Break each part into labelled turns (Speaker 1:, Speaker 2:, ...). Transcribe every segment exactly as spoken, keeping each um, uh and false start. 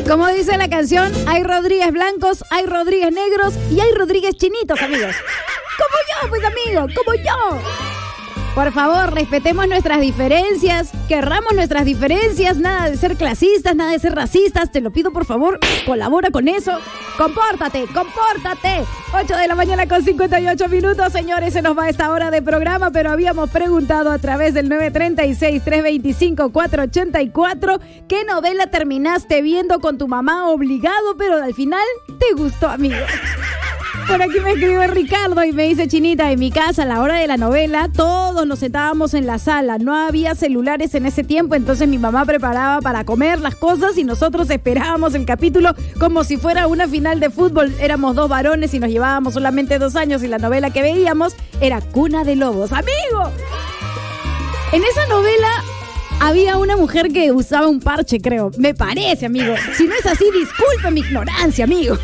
Speaker 1: Como dice la canción, hay Rodríguez blancos, hay Rodríguez negros y hay Rodríguez chinitos, amigos. Como yo, pues, amigos, como yo. Por favor, respetemos nuestras diferencias, querramos nuestras diferencias, nada de ser clasistas, nada de ser racistas, te lo pido por favor, colabora con eso, compórtate, compórtate. ocho de la mañana con cincuenta y ocho minutos, señores, se nos va esta hora de programa, pero habíamos preguntado a través del nueve tres seis, tres dos cinco, cuatro ocho cuatro qué novela terminaste viendo con tu mamá obligado, pero al final te gustó, amigo. Por aquí me escribe Ricardo y me dice, Chinita, en mi casa a la hora de la novela todos nos sentábamos en la sala, no había celulares en ese tiempo, entonces mi mamá preparaba para comer las cosas y nosotros esperábamos el capítulo como si fuera una final de fútbol. Éramos dos varones y nos llevábamos solamente dos años y la novela que veíamos era Cuna de Lobos. ¡Amigo! En esa novela había una mujer que usaba un parche, creo. Me parece, amigo. Si no es así, disculpe mi ignorancia, amigo.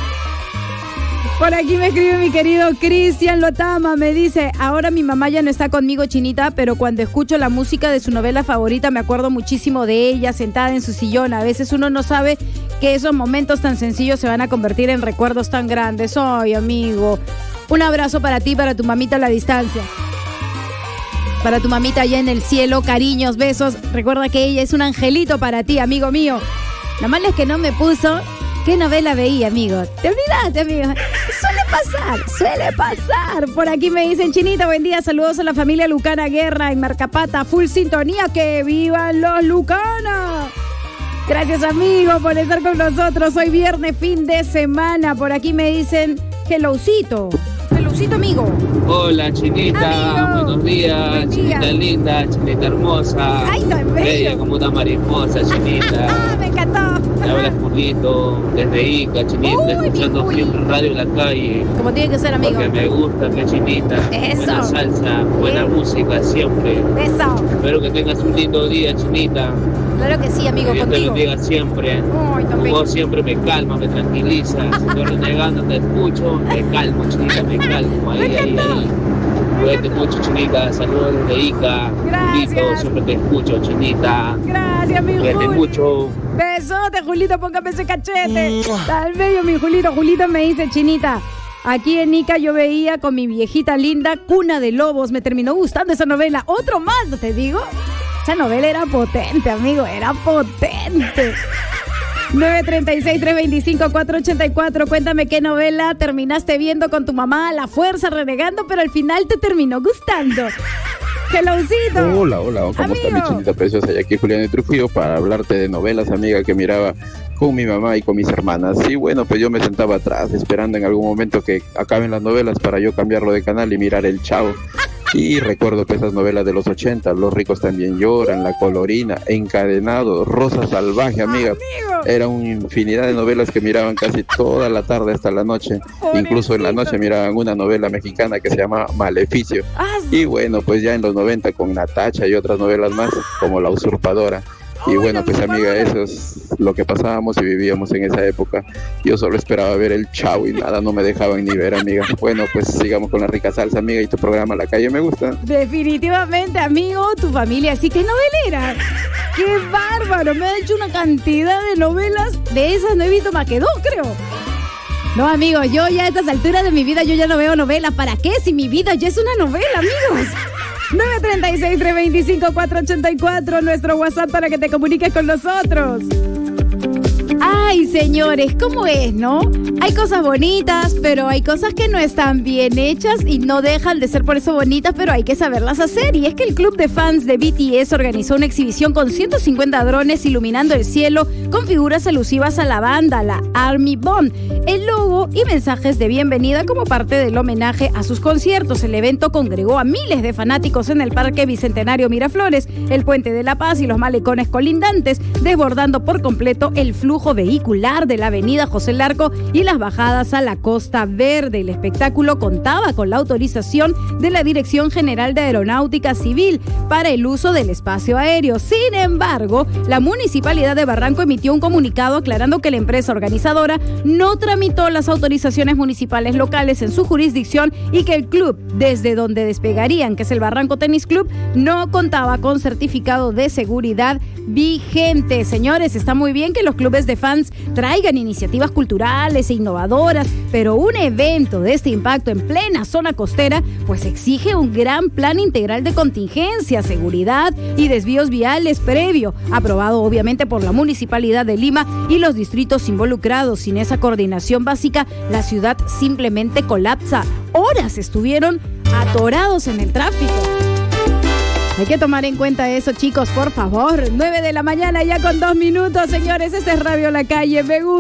Speaker 1: Por aquí me escribe mi querido Cristian Lotama, me dice, ahora mi mamá ya no está conmigo, Chinita, pero cuando escucho la música de su novela favorita me acuerdo muchísimo de ella sentada en su sillón. A veces uno no sabe que esos momentos tan sencillos se van a convertir en recuerdos tan grandes. Ay, amigo, un abrazo para ti, para tu mamita a la distancia. Para tu mamita allá en el cielo, cariños, besos. Recuerda que ella es un angelito para ti, amigo mío. Lo malo es que no me puso qué novela veía, amigo. Te olvidaste, amigo. Suele pasar, suele pasar. Por aquí me dicen, Chinita, buen día. Saludos a la familia Lucana Guerra en Marcapata. Full sintonía. ¡Que vivan los Lucana! Gracias, amigo, por estar con nosotros. Hoy viernes, fin de semana. Por aquí me dicen, Hellowcito. Hellowcito, amigo.
Speaker 2: Hola, Chinita. Amigo. Buenos días. Buen día. Chinita linda, Chinita hermosa.
Speaker 1: Ay, tan bello.
Speaker 2: Bella como una mariposa, Chinita.
Speaker 1: Ah, me encantó.
Speaker 2: Te habla Julito, desde Ica, Chinita, uy, escuchando uy. siempre radio en la calle.
Speaker 1: Como tiene que ser, amigo.
Speaker 2: Porque me gusta, que Chinita.
Speaker 1: Eso.
Speaker 2: Buena salsa, buena ¿Eh? música siempre.
Speaker 1: Eso.
Speaker 2: Espero que tengas un lindo día, Chinita.
Speaker 1: Claro que sí, amigo,
Speaker 2: que Dios
Speaker 1: contigo.
Speaker 2: te lo diga siempre.
Speaker 1: Ay,
Speaker 2: tu voz siempre me calma, me tranquiliza. Si estoy renegando, te escucho, me calmo, Chinita, me calmo. Ahí,
Speaker 1: me
Speaker 2: ahí, ahí. Cuídate mucho, Chinita. Saludos desde Ica.
Speaker 1: Gracias.
Speaker 2: Julito, siempre te escucho, Chinita.
Speaker 1: Gracias, mi
Speaker 2: Cuídate
Speaker 1: Juli.
Speaker 2: mucho.
Speaker 1: Besote, Julito, póngame ese cachete. Tal bello, mi Julito. Julito me dice, Chinita, aquí en Ica yo veía con mi viejita linda Cuna de Lobos. Me terminó gustando esa novela. Otro más, te digo. Esa novela era potente, amigo. Era potente. nueve tres seis, tres dos cinco, cuatro ocho cuatro. Cuéntame qué novela terminaste viendo con tu mamá a la fuerza, renegando, pero al final te terminó gustando. Hellowcito.
Speaker 3: Hola, hola, ¿cómo
Speaker 1: amigo?
Speaker 3: está mi Chinita preciosa? Y aquí Julián de Trujillo para hablarte de novelas, amiga, que miraba con mi mamá y con mis hermanas. Sí, bueno, pues yo me sentaba atrás esperando en algún momento que acaben las novelas para yo cambiarlo de canal y mirar El Chavo. Y recuerdo pues esas novelas de los ochenta, Los ricos también lloran, La Colorina, Encadenado, Rosa Salvaje, amiga.
Speaker 1: Amigo.
Speaker 3: Era una infinidad de novelas que miraban casi toda la tarde hasta la noche.
Speaker 1: Pobrecito.
Speaker 3: Incluso en la noche miraban una novela mexicana que se llama Maleficio.
Speaker 1: Ah, sí.
Speaker 3: Y bueno, pues ya en los noventa con Natacha y otras novelas más, como La Usurpadora. Y
Speaker 1: Ay,
Speaker 3: bueno,
Speaker 1: La
Speaker 3: pues amiga,
Speaker 1: Usurpadora.
Speaker 3: eso es lo que pasábamos y vivíamos en esa época. Yo solo esperaba ver El Chavo y nada, no me dejaban ni ver, amiga. Bueno, pues sigamos con la rica salsa, amiga, y tu programa La Calle me gusta.
Speaker 1: Definitivamente, amigo, tu familia sí que es novelera. ¡Qué bárbaro! Me ha hecho una cantidad de novelas. De esas no he visto más que dos, creo. No, amigo, yo ya a estas alturas de mi vida yo ya no veo novelas. ¿Para qué? Si mi vida ya es una novela, amigos. nueve tres seis, tres dos cinco, cuatro ocho cuatro, nuestro WhatsApp para que te comuniques con nosotros. Ay, señores, ¿cómo es, no? Hay cosas bonitas, pero hay cosas que no están bien hechas y no dejan de ser por eso bonitas, pero hay que saberlas hacer. Y es que el club de fans de B T S organizó una exhibición con ciento cincuenta drones iluminando el cielo con figuras alusivas a la banda, la Army Bond, el logo y mensajes de bienvenida como parte del homenaje a sus conciertos. El evento congregó a miles de fanáticos en el Parque Bicentenario Miraflores, el Puente de la Paz y los malecones colindantes, desbordando por completo el flujo vehicular de la avenida José Larco y las bajadas a la Costa Verde. El espectáculo contaba con la autorización de la Dirección General de Aeronáutica Civil para el uso del espacio aéreo. Sin embargo, la Municipalidad de Barranco emitió un comunicado aclarando que la empresa organizadora no tramitó las autorizaciones municipales locales en su jurisdicción y que el club, desde donde despegarían, que es el Barranco Tenis Club, no contaba con certificado de seguridad vigente. Señores, está muy bien que los clubes de fans Events traigan iniciativas culturales e innovadoras, pero un evento de este impacto en plena zona costera, pues exige un gran plan integral de contingencia, seguridad y desvíos viales previo, aprobado obviamente por la Municipalidad de Lima y los distritos involucrados. Sin esa coordinación básica, la ciudad simplemente colapsa. Horas estuvieron atorados en el tráfico. Hay que tomar en cuenta eso, chicos, por favor. nueve de la mañana ya con dos minutos, señores. Ese es Radio La Calle. Me gusta.